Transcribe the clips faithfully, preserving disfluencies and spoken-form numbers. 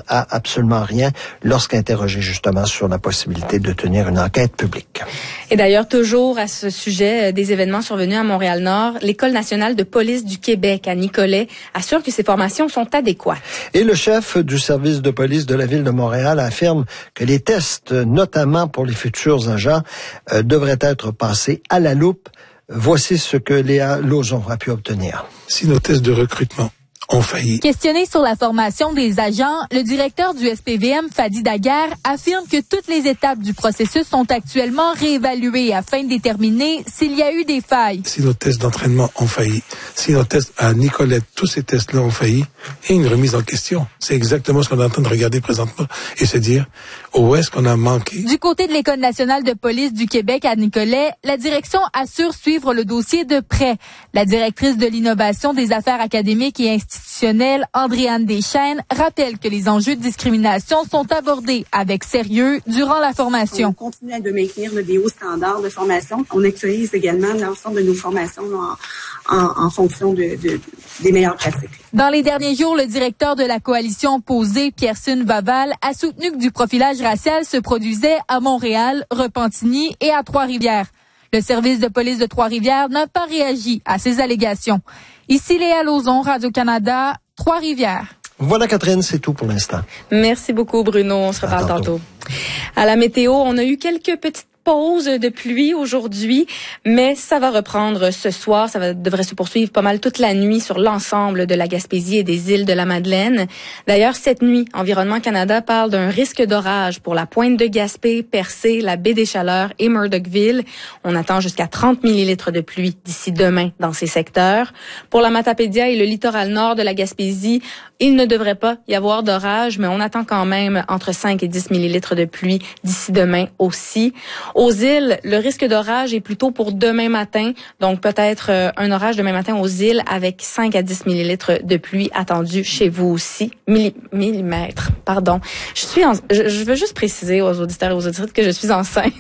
à absolument rien lorsqu'interrogé justement sur la possibilité de tenir une enquête publique. Et d'ailleurs, toujours à ce sujet des événements survenus à Montréal-Nord, l'École nationale de police du Québec à Nicolet assure que ces formations sont adéquates. Et le chef du service de police de la ville de Montréal affirme que les tests, notamment pour les futurs agents, euh, devraient être passés à la loupe. Voici ce que Léa Lauzon a pu obtenir. Si nos tests de recrutement ont failli. Questionné sur la formation des agents, le directeur du S P V M, Fadi Daguerre, affirme que toutes les étapes du processus sont actuellement réévaluées afin de déterminer s'il y a eu des failles. Si nos tests d'entraînement ont failli, si nos tests à Nicolette, tous ces tests-là ont failli, il y a une remise en question. C'est exactement ce qu'on est en train de regarder présentement et se dire où est-ce qu'on a manqué. Du côté de l'École nationale de police du Québec à Nicolet, la direction assure suivre le dossier de près. La directrice de l'innovation des affaires académiques et institutionnelles, Andréane Deschênes, rappelle que les enjeux de discrimination sont abordés avec sérieux durant la formation. On continue à de maintenir là, des hauts standards de formation. On actualise également l'ensemble de nos formations là, en, en, en fonction de, de, des meilleures pratiques. Dans les derniers jours, le directeur de la coalition opposée, Pierre-Sun Vaval, a soutenu que du profilage racial se produisait à Montréal, Repentigny et à Trois-Rivières. Le service de police de Trois-Rivières n'a pas réagi à ces allégations. Ici Léa Lauzon, Radio-Canada, Trois-Rivières. Voilà, Catherine, c'est tout pour l'instant. Merci beaucoup, Bruno. On se reparle tantôt. À la météo, on a eu quelques petites pause de pluie aujourd'hui, mais ça va reprendre ce soir. Ça va, devrait se poursuivre pas mal toute la nuit sur l'ensemble de la Gaspésie et des îles de la Madeleine. D'ailleurs, cette nuit, Environnement Canada parle d'un risque d'orage pour la pointe de Gaspé, Percé, la baie des Chaleurs et Murdochville. On attend jusqu'à trente millilitres de pluie d'ici demain dans ces secteurs. Pour la Matapédia et le littoral nord de la Gaspésie, il ne devrait pas y avoir d'orage, mais on attend quand même entre cinq et dix millilitres de pluie d'ici demain aussi. Aux îles, le risque d'orage est plutôt pour demain matin, donc peut-être euh, un orage demain matin aux îles avec cinq à dix millilitres de pluie attendus chez vous aussi. Milli- millimètres, pardon. Je suis en, je, je veux juste préciser aux auditeurs et aux auditrices que je suis enceinte.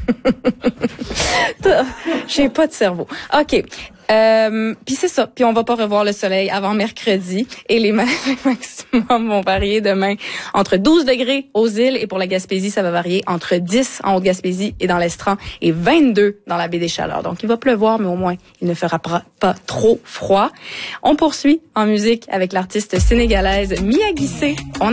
J'ai pas de cerveau. OK. Euh, puis c'est ça. Puis on va pas revoir le soleil avant mercredi. Et les, ma- les maximums vont varier demain entre douze degrés aux îles. Et pour la Gaspésie, ça va varier entre dix en Haute-Gaspésie et dans l'Estran et vingt-deux dans la baie des Chaleurs. Donc il va pleuvoir, mais au moins il ne fera pas, pas trop froid. On poursuit en musique avec l'artiste sénégalaise Mia Guissé. On